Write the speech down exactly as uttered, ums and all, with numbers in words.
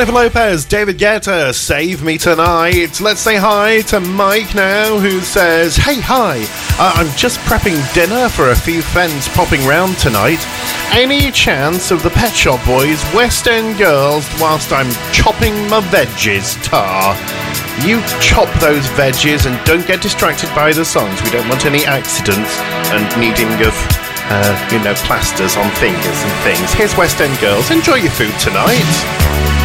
Jennifer Lopez, David Guetta, Save Me Tonight. Let's say hi to Mike now, who says, hey, hi, uh, I'm just prepping dinner for a few friends popping round tonight. Any chance of the Pet Shop Boys, West End Girls, whilst I'm chopping my veggies, tar? You chop those veggies and don't get distracted by the songs. We don't want any accidents and needing of, uh, you know, plasters on fingers and things. Here's West End Girls. Enjoy your food tonight.